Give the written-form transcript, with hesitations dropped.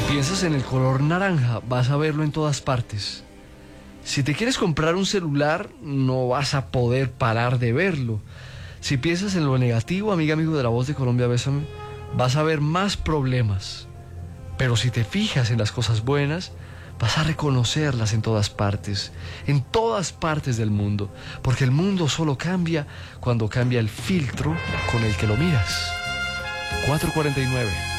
piensas en el color naranja, vas a verlo en todas partes. Si te quieres comprar un celular, no vas a poder parar de verlo. Si piensas en lo negativo, amigo de La Voz de Colombia, bésame, vas a ver más problemas. Pero si te fijas en las cosas buenas, vas a reconocerlas en todas partes del mundo, porque el mundo solo cambia cuando cambia el filtro con el que lo miras. 4:49.